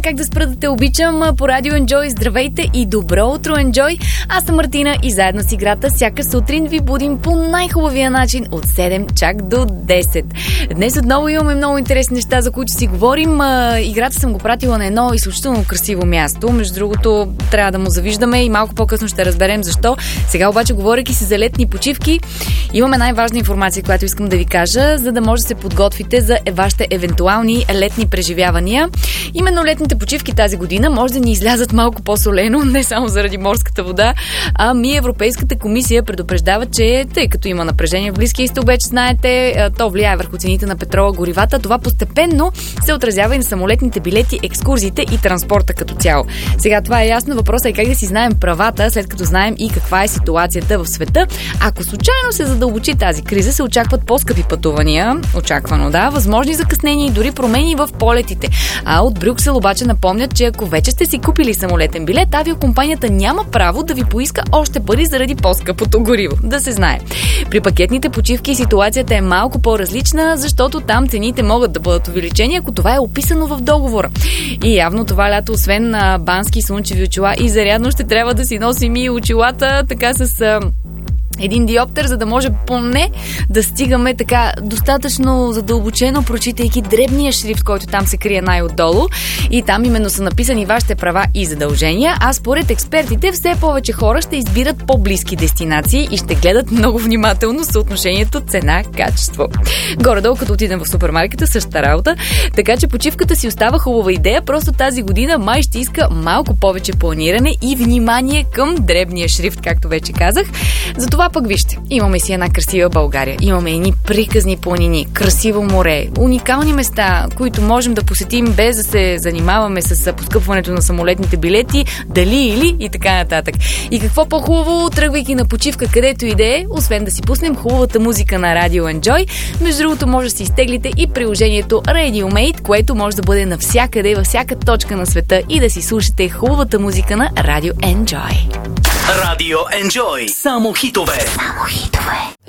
как да спра да те обичам по Радио Enjoy. Здравейте и добро утро, Enjoy! Аз съм Мартина и заедно с играта всяка сутрин ви будим по най-хубавия начин от 7 чак до 10. Днес отново имаме много интересни неща, за които си говорим. Играта съм го пратила на едно изключително красиво място. Между другото, трябва да му завиждаме и малко по-късно ще разберем защо. Сега обаче, говорейки си за летни почивки, имаме най-важна информация, която искам да ви кажа, за да може да се подготвите за вашите евентуални летни преживявания. Именно летните почивки тази година може да ни излязат малко по-солено, не само заради морската вода, ами Европейската комисия предупреждава, че тъй като има напрежение в Близкия изток, вече знаете, то влияе върху цените на петрола, горивата. Това постепенно се отразява и на самолетните билети, екскурзиите и транспорта като цяло. Сега това е ясно, въпросът е как да си знаем правата, след като знаем и каква е ситуацията в света. Ако случайно се задълбочи тази криза, се очакват по-скъпи пътувания, очаквано да, възможни закъснения и дори промени в полетите. А от Брюксел обаче напомнят, че ако вече сте си купили самолетен билет, авиокомпанията няма право да ви поиска още пари заради по-скъпото гориво. Да се знае. При пакетните почивки ситуацията е малко по-различна, защото там цените могат да бъдат увеличени, ако това е описано в договора. И явно това лято, освен на бански слънчеви очила и зарядно, ще трябва да си носим и очилата така с един диоптер, за да може поне да стигаме така достатъчно задълбочено, прочитайки дребния шрифт, който там се крие най-отдолу. И там именно са написани вашите права и задължения, а според експертите все повече хора ще избират по-близки дестинации и ще гледат много внимателно съотношението цена-качество. Горе-долу, като отидем в супермаркета, същата работа. Така че почивката си остава хубава идея, просто тази година май ще иска малко повече планиране и внимание към дребния шрифт, както вече казах. Затова пък вижте, имаме си една красива България, имаме едни приказни планини, красиво море, уникални места, които можем да посетим без да се занимаваме с поскъпването на самолетните билети, дали или и така нататък. И какво по-хубаво, тръгвайки на почивка където и да е, освен да си пуснем хубавата музика на Radio Enjoy. Между другото, може да си изтеглите и приложението RadioMate, което може да бъде навсякъде, във всяка точка на света и да си слушате хубавата музика на Radio Enjoy. Radio Enjoy. Само хитове. Само хитове.